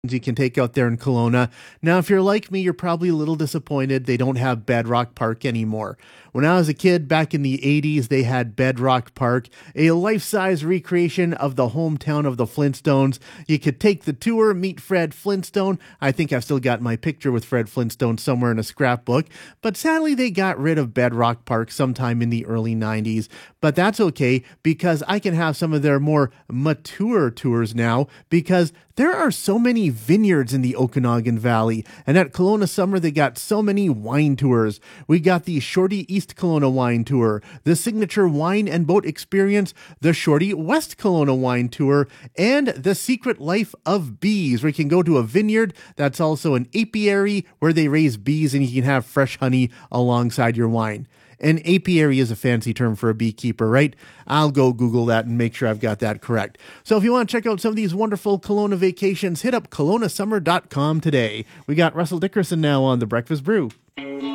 you can take out there in Kelowna. Now, if you're like me, you're probably a little disappointed they don't have Bedrock Park anymore. When I was a kid back in the 80s, they had Bedrock Park, a life-size recreation of the hometown of the Flintstones. You could take the tour, meet Fred Flintstone. I think I've still got my picture with Fred Flintstone somewhere in a scrapbook, but sadly they got rid of Bedrock Park sometime in the early 90s. But that's okay, because I can have some of their more mature tours now, because there are so many vineyards in the Okanagan Valley, and at Kelowna Summer they got so many wine tours. We got the Shorty East Kelowna Wine Tour, the Signature Wine and Boat Experience, the Shorty West Kelowna Wine Tour, and the Secret Life of Bees, where you can go to a vineyard that's also an apiary where they raise bees and you can have fresh honey alongside your wine. An apiary is a fancy term for a beekeeper, right? I'll go Google that and make sure I've got that correct. So if you want to check out some of these wonderful Kelowna vacations, hit up KelownaSummer.com today. We got Russell Dickerson now on The Breakfast Brew.